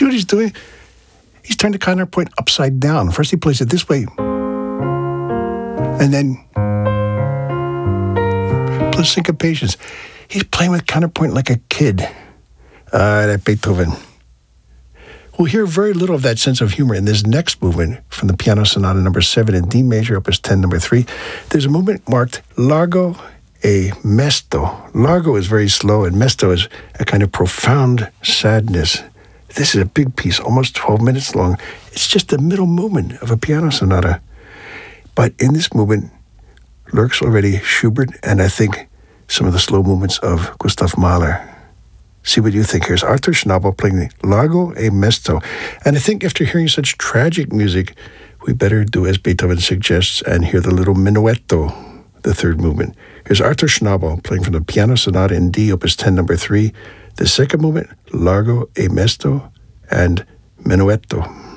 see what he's doing? He's turned the counterpoint upside down. First he plays it this way, and then plus syncopations. He's playing with counterpoint like a kid. That Beethoven. We'll hear very little of that sense of humor in this next movement from the Piano Sonata number 7 in D major, opus 10, number 3. There's a movement marked Largo e Mesto. Largo is very slow, and Mesto is a kind of profound sadness. This is a big piece, almost 12 minutes long. It's just the middle movement of a piano sonata. But in this movement lurks already Schubert, and I think some of the slow movements of Gustav Mahler. See what you think. Here's Arthur Schnabel playing Largo e Mesto. And I think after hearing such tragic music, we better do as Beethoven suggests and hear the little minuetto, the third movement. Here's Arthur Schnabel playing from the Piano Sonata in D, opus 10, number 3. The second movement, Largo e Mesto and Minuetto.